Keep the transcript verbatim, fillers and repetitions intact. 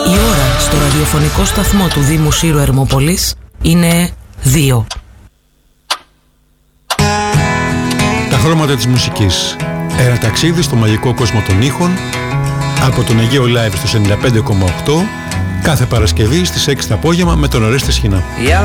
Η ώρα στο ραδιοφωνικό σταθμό του Δήμου Σύρου Ερμόπολης είναι δύο. Τα χρώματα της μουσικής. Ένα ταξίδι στο μαγικό κόσμο των ήχων από τον Αιγαίο Live στο ενενήντα πέντε κόμμα οκτώ κάθε Παρασκευή στις έξι το απόγευμα με τον Ορέστη Σχοινά.